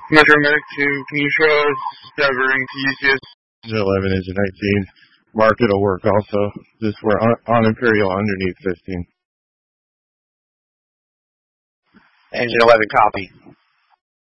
Metro Medic 2, can you show us severing to UCS? Engine 11, engine 19. Mark, it'll work also. Just we're on Imperial underneath 15. Engine 11, copy.